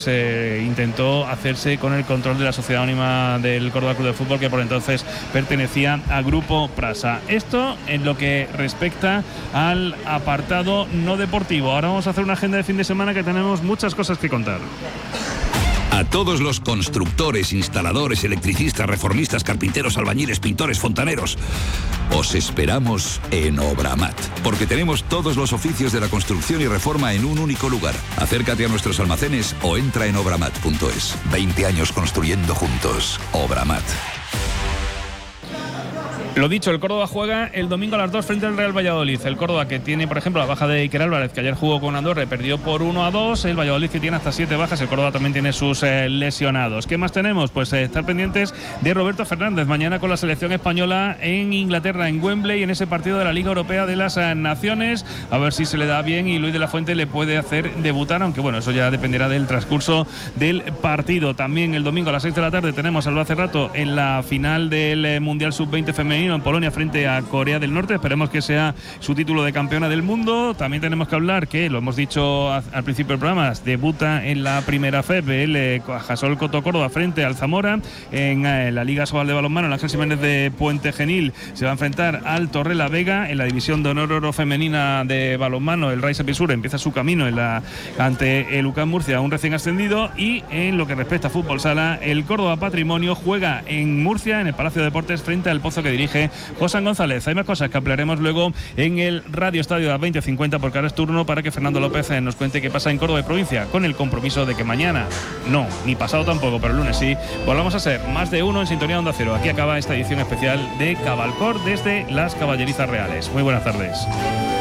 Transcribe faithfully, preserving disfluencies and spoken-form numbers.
Se intentó hacerse con el control de la sociedad anónima del Córdoba Club de Fútbol, que por entonces pertenecía a Grupo Prasa. Esto en lo que respecta al apartado no deportivo. Ahora vamos a hacer una agenda de fin de semana que tenemos muchas cosas que contar. A todos los constructores, instaladores, electricistas, reformistas, carpinteros, albañiles, pintores, fontaneros, os esperamos en Obramat, porque tenemos todos los oficios de la construcción y reforma en un único lugar. Acércate a nuestros almacenes o entra en obramat punto es. veinte años construyendo juntos. Obramat. Lo dicho, el Córdoba juega el domingo a las dos frente al Real Valladolid. El Córdoba, que tiene, por ejemplo, la baja de Iker Álvarez, que ayer jugó con Andorra y perdió por uno a dos. El Valladolid, que tiene hasta siete bajas. El Córdoba también tiene sus eh, lesionados. ¿Qué más tenemos? Pues eh, estar pendientes de Roberto Fernández mañana con la selección española en Inglaterra, en Wembley, en ese partido de la Liga Europea de las eh, Naciones. A ver si se le da bien y Luis de la Fuente le puede hacer debutar, aunque bueno, eso ya dependerá del transcurso del partido. También el domingo a las seis de la tarde tenemos al hace rato en la final del eh, Mundial sub veinte femenino en Polonia frente a Corea del Norte. Esperemos que sea su título de campeona del mundo. También tenemos que hablar que, lo hemos dicho al principio del programa, debuta en la primera F E P el eh, Cajasol Coto Córdoba frente al Zamora. En eh, la Liga Sobal de Balonmano, el Ángel Jiménez de Puente Genil se va a enfrentar al Torre Vega. En la división de honor oro femenina de balonmano, el Raisa Pisur empieza su camino en la, ante el U C A M Murcia, un recién ascendido. Y en lo que respecta a fútbol sala, el Córdoba Patrimonio juega en Murcia, en el Palacio de Deportes, frente al Pozo que dirige José González. Hay más cosas que ampliaremos luego en el Radio Estadio de las veinte cincuenta, porque ahora es turno para que Fernando López nos cuente qué pasa en Córdoba y provincia, con el compromiso de que mañana, no, ni pasado tampoco, pero el lunes sí, volvamos a ser más de uno en sintonía Onda Cero. Aquí acaba esta edición especial de Cabalcor desde las Caballerizas Reales. Muy buenas tardes.